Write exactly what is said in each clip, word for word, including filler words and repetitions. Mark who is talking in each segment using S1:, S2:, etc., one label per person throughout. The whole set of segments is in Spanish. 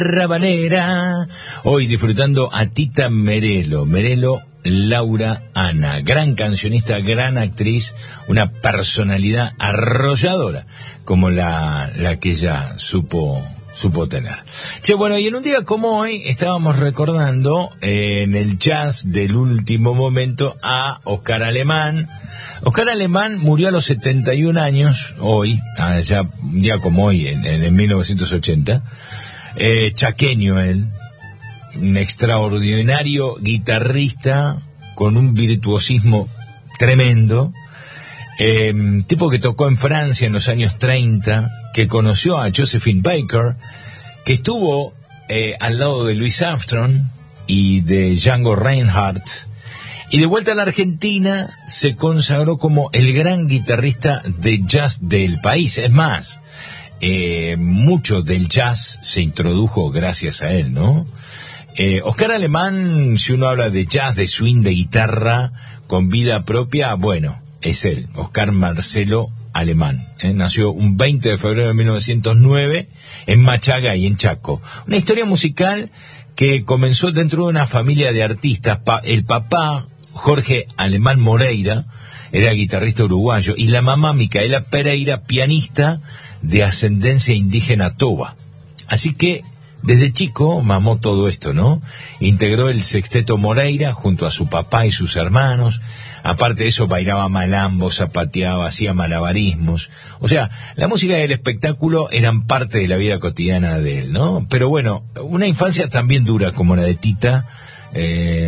S1: Rabanera, hoy disfrutando a Tita Merelo, Merelo Laura Ana, gran cancionista, gran actriz, una personalidad arrolladora como la, la que ella supo, supo tener. Che, bueno, y en un día como hoy estábamos recordando eh, en el jazz del último momento a Oscar Alemán. Oscar Alemán murió a los setenta y un años, hoy, ya un día como hoy, en, en mil novecientos ochenta. Eh, chaqueño él, un extraordinario guitarrista con un virtuosismo tremendo, eh, tipo que tocó en Francia en los años treinta, que conoció a Josephine Baker, que estuvo eh, al lado de Louis Armstrong y de Django Reinhardt, y de vuelta a la Argentina se consagró como el gran guitarrista de jazz del país. Es más, Eh, mucho del jazz se introdujo gracias a él, ¿no? Eh, Oscar Alemán, si uno habla de jazz, de swing, de guitarra, con vida propia, bueno, es él, Oscar Marcelo Alemán. ¿eh? Nació un veinte de febrero de mil novecientos nueve en Machaga y en Chaco. Una historia musical que comenzó dentro de una familia de artistas. Pa- el papá, Jorge Alemán Moreira, era guitarrista uruguayo, y la mamá, Micaela Pereira, pianista de ascendencia indígena toba. Así que desde chico mamó todo esto, ¿no? Integró el sexteto Moreira junto a su papá y sus hermanos. Aparte de eso, bailaba malambo, zapateaba, hacía malabarismos. O sea, la música y el espectáculo eran parte de la vida cotidiana de él, ¿no? Pero bueno, una infancia también dura como la de Tita, eh,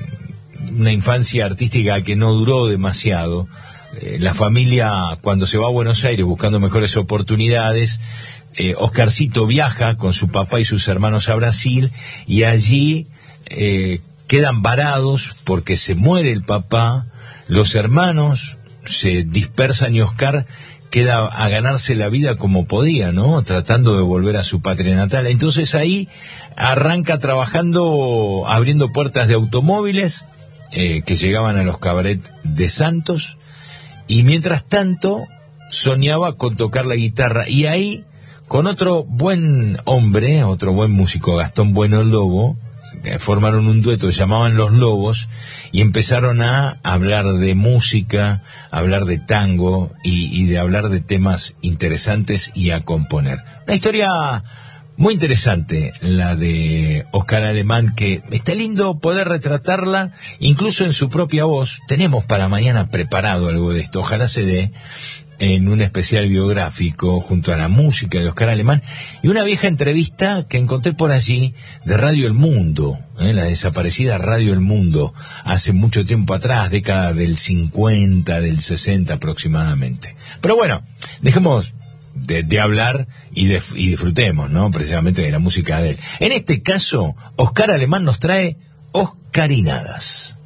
S1: una infancia artística que no duró demasiado. La familia, cuando se va a Buenos Aires buscando mejores oportunidades, eh, Oscarcito viaja con su papá y sus hermanos a Brasil, y allí eh, quedan varados porque se muere el papá, los hermanos se dispersan y Oscar queda a ganarse la vida como podía, ¿no? Tratando de volver a su patria natal. Entonces ahí arranca trabajando, abriendo puertas de automóviles eh, que llegaban a los cabarets de Santos. Y mientras tanto, soñaba con tocar la guitarra. Y ahí, con otro buen hombre, otro buen músico, Gastón Bueno Lobo, formaron un dueto, se llamaban Los Lobos, y empezaron a hablar de música, a hablar de tango, y, y de hablar de temas interesantes y a componer. Una historia muy interesante, la de Oscar Alemán, que está lindo poder retratarla, incluso en su propia voz. Tenemos para mañana preparado algo de esto, ojalá se dé en un especial biográfico junto a la música de Oscar Alemán, y una vieja entrevista que encontré por allí de Radio El Mundo, ¿eh? La desaparecida Radio El Mundo, hace mucho tiempo atrás, década del cincuenta, del sesenta aproximadamente. Pero bueno, dejemos De, de hablar y, de, y disfrutemos, ¿no? Precisamente de la música de él. En este caso, Oscar Alemán nos trae Oscarinadas.